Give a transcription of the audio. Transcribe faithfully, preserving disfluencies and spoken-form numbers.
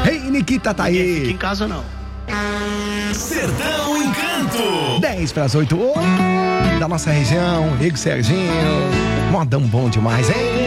Ei, Nikita tá Ninguém aí. fica em casa, não. Sertão Encanto. dez para as oito. Oi, da nossa região. Ego Serginho. Modão bom demais, hein?